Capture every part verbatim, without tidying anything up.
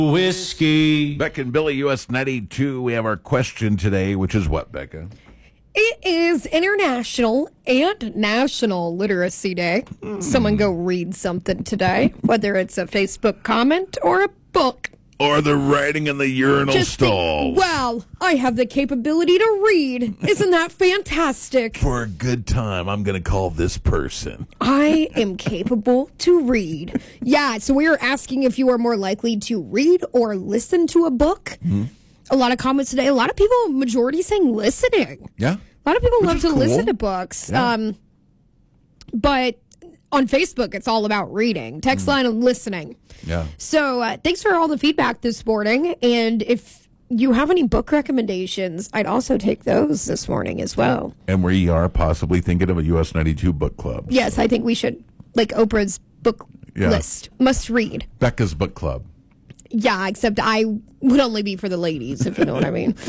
Whiskey. Becca and Billy, U S ninety-two. We have our question today, which is what, Becca? It is International and National Literacy Day. Mm. Someone go read something today, whether it's a Facebook comment or a book. Or the writing in the urinal Just stall. Think, wow, I have the capability to read. Isn't that fantastic? For a good time, I'm going to call this person. I am capable to read. Yeah, so we are asking if you are more likely to read or listen to a book. Mm-hmm. A lot of comments today. A lot of people, majority saying listening. Yeah. A lot of people Which love to cool. listen to books. Yeah. Um, but on Facebook, it's all about reading. Text line and listening. Yeah. So uh, thanks for all the feedback this morning. And if you have any book recommendations, I'd also take those this morning as well. And we are possibly thinking of a U S ninety-two book club. Yes, I think we should, like Oprah's book Yeah. list. Must read. Becca's book club. Yeah, except I would only be for the ladies, if you know what I mean.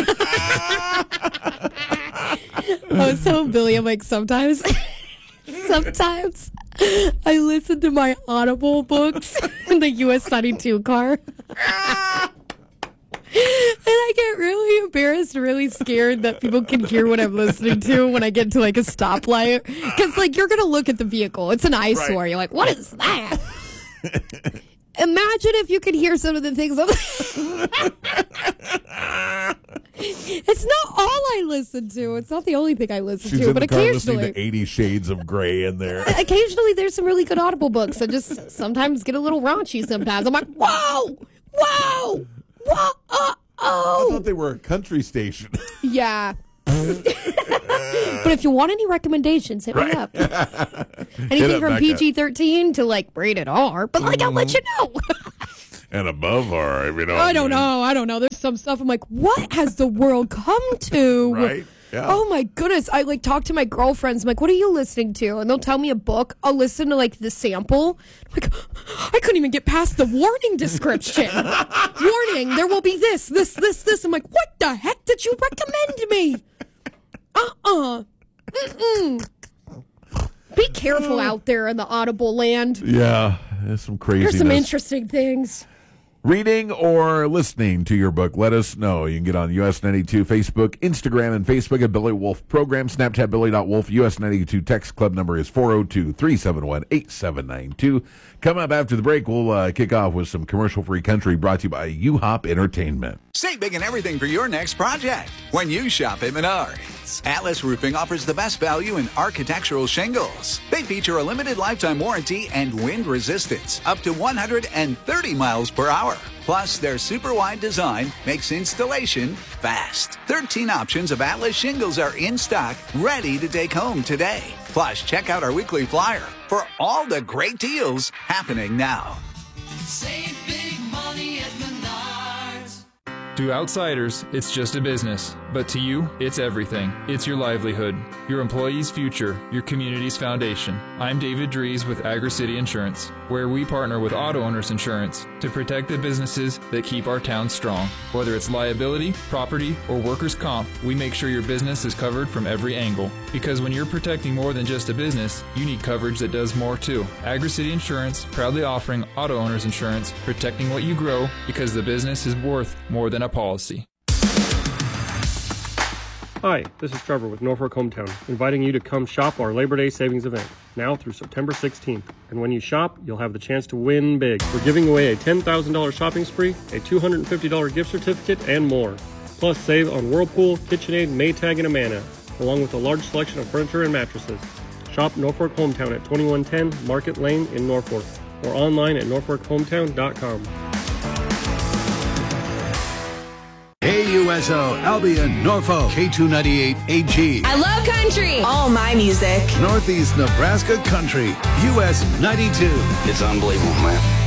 Oh, so Billy, I'm like, sometimes, sometimes I listen to my Audible books in the U S ninety-two car. And I get really embarrassed, really scared that people can hear what I'm listening to when I get to like a stoplight. Because like you're going to look at the vehicle. It's an eyesore. Right. You're like, what is that? Imagine if you could hear some of the things. It's not all I listen to. It's not the only thing I listen She's to, in but the car occasionally, listening to Eighty Shades of Grey in there. occasionally there's some really good Audible books. I just sometimes get a little raunchy. Sometimes I'm like, whoa, whoa, whoa, uh, oh. I thought they were a country station. Yeah. But if you want any recommendations, hit Right. me up. Anything up, from Becca. P G thirteen to like rated R, but like I'll let you know. And above R, you know. I don't know. I don't know. There's some stuff I'm like, what has the world come to? Right. Yeah. Oh my goodness. I like talk to my girlfriends. I'm like, what are you listening to? And they'll tell me a book. I'll listen to like the sample. I'm like, I couldn't even get past the warning description. Warning, there will be this, this, this, this. I'm like, what the heck did you recommend me? Uh-uh. Mm-mm. Be careful out there in the Audible land. Yeah, there's some craziness. There's some interesting things. Reading or listening to your book, let us know. You can get on U S ninety-two Facebook, Instagram, and Facebook at Billy Wolf Program, Snapchat Billy dot Wolf. U S ninety-two text club number is four oh two, three seven one, eight seven nine two. Come up after the break, we'll uh, kick off with some commercial-free country brought to you by U-Hop Entertainment. Save big and everything for your next project when you shop at Menards. Atlas Roofing offers the best value in architectural shingles. They feature a limited lifetime warranty and wind resistance up to one hundred thirty miles per hour. Plus, their super wide design makes installation fast. thirteen options of Atlas shingles are in stock, ready to take home today. Plus, check out our weekly flyer for all the great deals happening now. Save big money at Menards. To outsiders, it's just a business. But to you, it's everything. It's your livelihood, your employees' future, your community's foundation. I'm David Dries with Agri-City Insurance, where we partner with auto owners insurance to protect the businesses that keep our town strong. Whether it's liability, property, or workers' comp, we make sure your business is covered from every angle. Because when you're protecting more than just a business, you need coverage that does more too. Agri-City Insurance, proudly offering auto owners insurance, protecting what you grow because the business is worth more than a policy. Hi, this is Trevor with Norfolk Hometown, inviting you to come shop our Labor Day Savings event, now through September sixteenth. And when you shop, you'll have the chance to win big. We're giving away a ten thousand dollars shopping spree, a two hundred fifty dollars gift certificate, and more. Plus, save on Whirlpool, KitchenAid, Maytag, and Amana, along with a large selection of furniture and mattresses. Shop Norfolk Hometown at twenty-one ten Market Lane in Norfolk, or online at norfolk hometown dot com. A U S O, Albion, Norfolk, K two ninety-eight A G. I love country. All my music. Northeast Nebraska Country, U S ninety-two. It's unbelievable, man.